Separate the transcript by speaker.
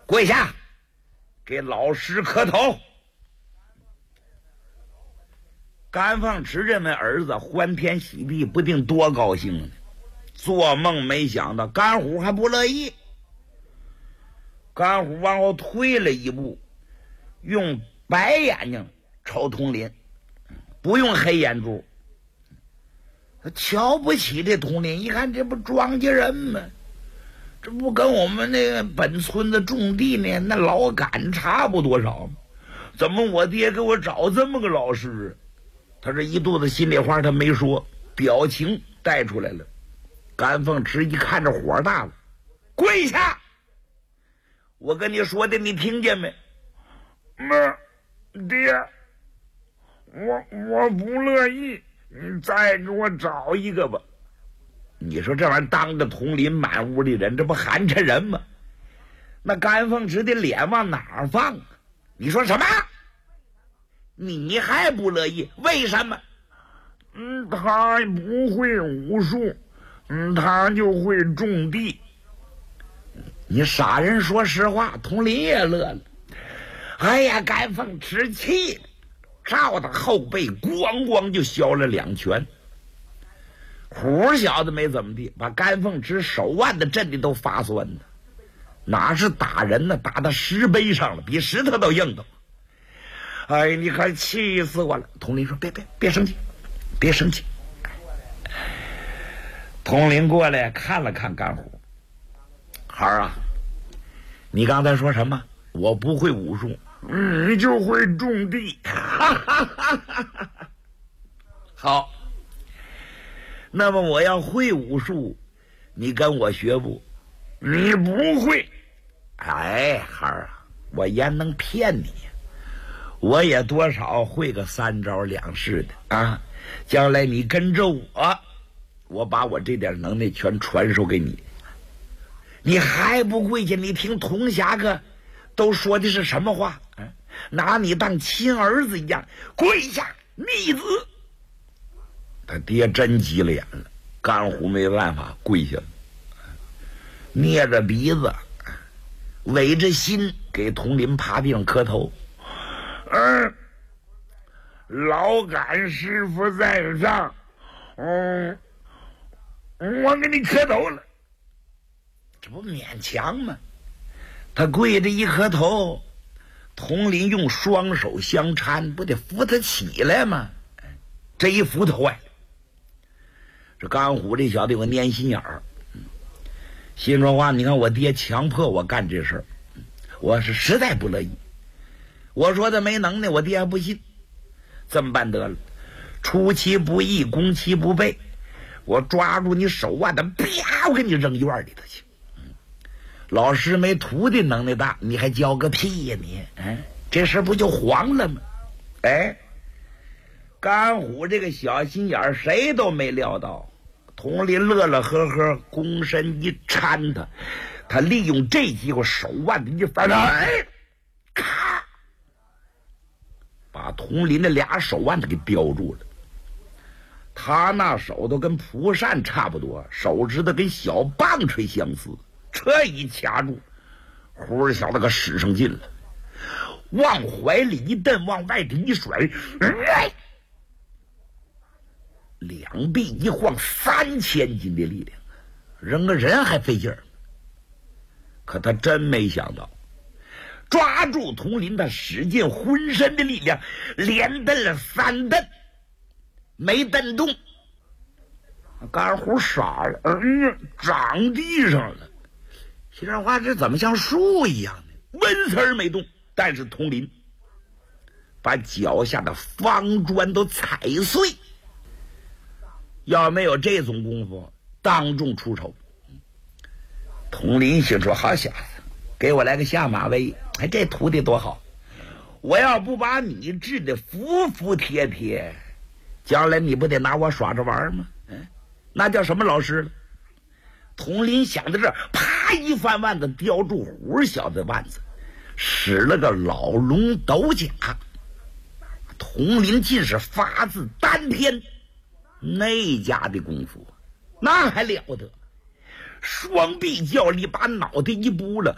Speaker 1: 跪下，给老师磕头。甘凤池认为儿子欢天喜地，不定多高兴呢。做梦没想到甘虎还不乐意。甘虎往后退了一步，用白眼睛瞅佟林，不用黑眼珠。他瞧不起这佟林，一看这不庄稼人吗？这不跟我们那个本村子种地呢那老杆差不多少吗？怎么我爹给我找这么个老师？他这一肚子心里话他没说，表情带出来了。甘凤池一看这火大了，跪下！我跟你说的你听见没？
Speaker 2: 爹，我不乐意，你再给我找一个吧。
Speaker 1: 你说这玩意儿当着佟林满屋的人，这不寒碜人吗？那甘凤池的脸往哪儿放啊？你说什么？你还不乐意？为什么？
Speaker 2: 他不会武术，他就会种地。
Speaker 1: 你傻人说实话。佟林也乐了。哎呀，甘凤池气了，照他后背咣咣就削了2拳。虎小子没怎么地，把甘凤池手腕子震的都发酸呢。哪是打人呢？打到石碑上了，比石头都硬的。哎，你可气死我了！佟林说：“别生气，别生气。”佟林过来看了看甘虎，孩儿啊，你刚才说什么？我不会武术，
Speaker 2: 你就会种地。
Speaker 1: 好，那么我要会武术，你跟我学不？
Speaker 2: 你不会。
Speaker 1: 哎，孩儿啊，我焉能骗你？我也多少会个3招2式的啊！将来你跟着我把我这点能耐全传授给你。你还不跪下？你听佟侠客都说的是什么话？拿你当亲儿子一样，跪下逆子！他爹真急了眼了，甘虎没办法跪下了，捏着鼻子，违着心给佟林趴地上磕头。
Speaker 2: 老杆师傅在上，我给你磕头了。
Speaker 1: 这不勉强吗？他跪着一磕头，佟林用双手相搀，不得扶他起来吗？这一扶他坏了。这甘虎这小子有个粘心眼儿，心说话，你看我爹强迫我干这事儿，我是实在不乐意。我说他没能耐，我爹还不信。这么办得了，出其不意，攻其不备，我抓住你手腕的，啪，我给你扔院里头去。老师没徒弟能耐大，你还教个屁呀你？这事不就黄了吗？甘虎这个小心眼儿，谁都没料到。佟林乐乐呵呵，躬身一搀他利用这机会手腕的一翻，咔，把佟林的2手腕子给叼住了。他那手都跟蒲扇差不多，手指头跟小棒槌相似，这一掐住，虎小子可使上劲了，往怀里一蹬，往外头一甩，两臂一晃，3000斤的力量，扔个人还费劲儿。可他真没想到，抓住佟林，他使尽浑身的力量，连蹬了3蹬，没蹬动。甘虎傻了，长地上了。心说话，这怎么像树一样呢？纹丝儿没动。但是佟林把脚下的方砖都踩碎。要没有这种功夫，当众出丑。佟林心说：“好小子，给我来个下马威！这徒弟多好！我要不把你治得服服帖帖，将来你不得拿我耍着玩吗？那叫什么老师了？”佟林想到这儿，啪一翻腕子，叼住虎小子腕子，使了个老龙斗甲。佟林尽是发自丹田，那家的功夫那还了得，双臂较力，把脑袋一拨了，